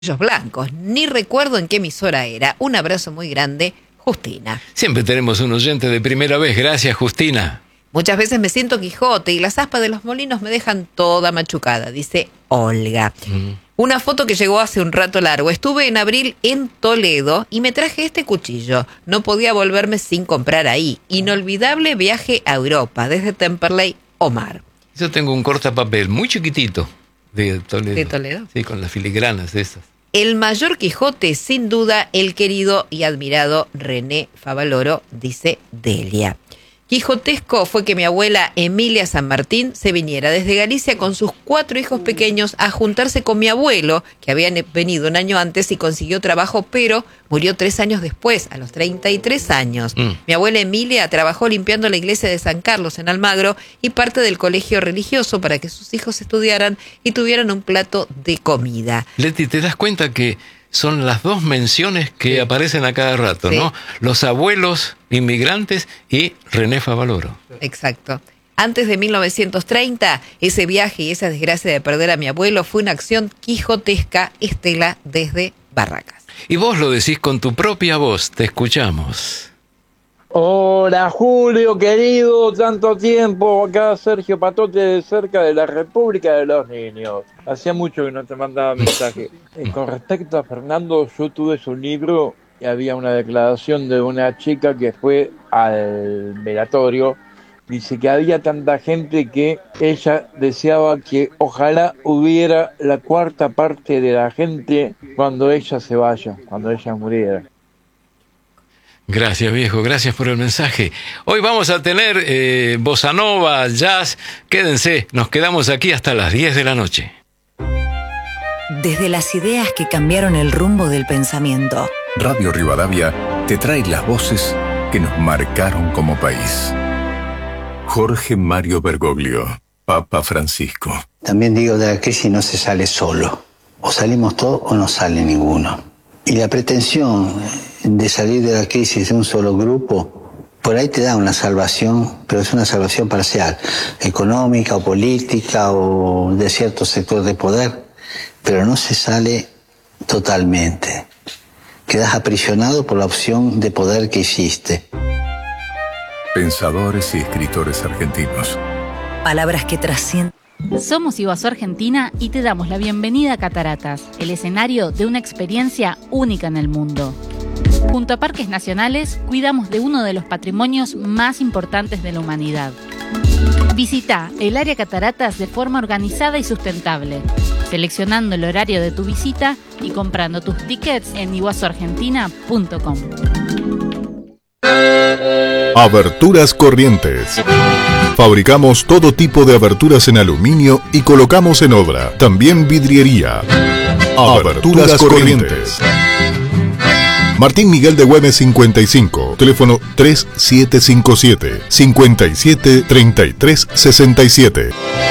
blancos. Ni recuerdo en qué emisora era. Un abrazo muy grande, Justina. Siempre tenemos un oyente de primera vez. Gracias, Justina. Muchas veces me siento Quijote y las aspas de los molinos me dejan toda machucada, dice Olga. Una foto que llegó hace un rato largo. Estuve en abril en Toledo y me traje este cuchillo. No podía volverme sin comprar ahí. Inolvidable viaje a Europa, desde Temperley, Omar. Yo tengo un cortapapel muy chiquitito de Toledo. ¿De Toledo? Sí, con las filigranas esas. El mayor Quijote, sin duda, el querido y admirado René Favaloro, dice Delia. Quijotesco fue que mi abuela Emilia San Martín se viniera desde Galicia con sus 4 hijos pequeños a juntarse con mi abuelo, que había venido un año antes y consiguió trabajo, pero murió 3 años después, a los 33 años. Mi abuela Emilia trabajó limpiando la iglesia de San Carlos en Almagro y parte del colegio religioso para que sus hijos estudiaran y tuvieran un plato de comida. Leti, ¿te das cuenta que son las 2 menciones que aparecen a cada rato, ¿no? Los abuelos inmigrantes y René Favaloro. Exacto. Antes de 1930, ese viaje y esa desgracia de perder a mi abuelo fue una acción quijotesca, Estela, desde Barracas. Y vos lo decís con tu propia voz, te escuchamos. Hola Julio, querido, tanto tiempo, acá Sergio Patote de cerca de la República de los Niños. Hacía mucho que no te mandaba mensaje. Con respecto a Fernando, yo tuve su libro y había una declaración de una chica que fue al velatorio. Dice que había tanta gente que ella deseaba que ojalá hubiera la 4ª parte de la gente cuando ella se vaya, cuando ella muriera. Gracias, viejo, gracias por el mensaje. Hoy vamos a tener bossa nova, jazz. Quédense, nos quedamos aquí hasta las 10 de la noche. Desde las ideas que cambiaron el rumbo del pensamiento. Radio Rivadavia te trae las voces que nos marcaron como país. Jorge Mario Bergoglio, Papa Francisco. También digo, de la crisis no se sale solo. O salimos todos o no sale ninguno. Y la pretensión de salir de la crisis de un solo grupo, por ahí te da una salvación, pero es una salvación parcial, económica o política o de cierto sector de poder, pero no se sale totalmente. Quedas aprisionado por la opción de poder que hiciste. Pensadores y escritores argentinos. Palabras que trascienden. Somos Iguazú Argentina y te damos la bienvenida a Cataratas, el escenario de una experiencia única en el mundo. Junto a Parques Nacionales, cuidamos de uno de los patrimonios más importantes de la humanidad. Visita el área Cataratas de forma organizada y sustentable, seleccionando el horario de tu visita y comprando tus tickets en iguazuargentina.com. Aberturas Corrientes. Fabricamos todo tipo de aberturas en aluminio y colocamos en obra. También vidriería. Aberturas Corrientes. Martín Miguel de Güemes 55, teléfono 3757 57 33 67.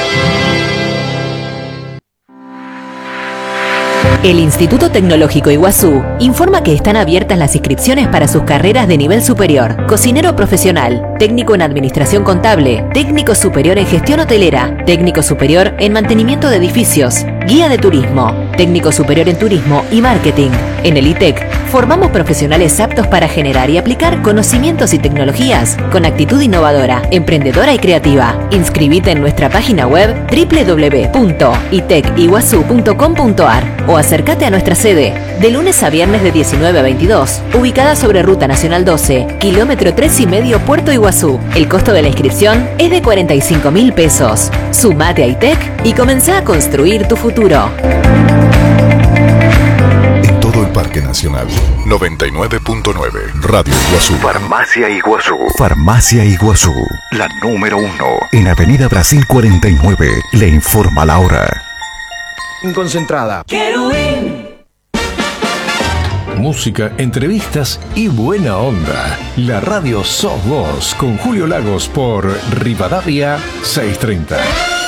El Instituto Tecnológico Iguazú informa que están abiertas las inscripciones para sus carreras de nivel superior: cocinero profesional, técnico en administración contable, técnico superior en gestión hotelera, técnico superior en mantenimiento de edificios, guía de turismo, técnico superior en turismo y marketing. En el ITEC formamos profesionales aptos para generar y aplicar conocimientos y tecnologías con actitud innovadora, emprendedora y creativa. Inscribite en nuestra página web www.iteciguazú.com.ar o acércate a nuestra sede de lunes a viernes de 19 a 22, ubicada sobre Ruta Nacional 12, kilómetro 3,5 Puerto Iguazú. El costo de la inscripción es de 45.000 pesos. Sumate a ITEC y comenzá a construir tu futuro. En todo el Parque Nacional, 99.9 Radio Iguazú. Farmacia Iguazú. Farmacia Iguazú, la número 1 en Avenida Brasil 49. Le informa la hora. Concentrada. Música, entrevistas y buena onda. La radio sos vos con Julio Lagos por Rivadavia 630.